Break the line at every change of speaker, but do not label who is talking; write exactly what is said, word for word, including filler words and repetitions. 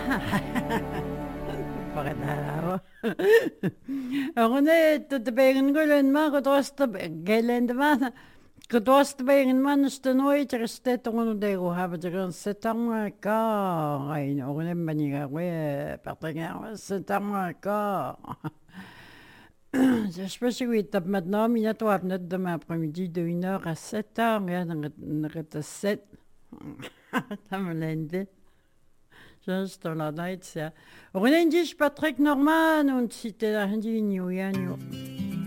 Pagkataraw. Ako na, tatabayan ko lang man, katosta, gailan naman, katosta ba yung man, gusto no, itakas teto ko no, dego, haba dyan, setang ka, ay, ako na, maniga ko, eh, patang setang ka. J'espère que tu as maintenant mis à toi demain après-midi de une heure à sept heures. Regarde, on est sept. Ça me l'a dit. Just on a night, ça. On a dit, je suis pas très normal, on s'était là, on dit,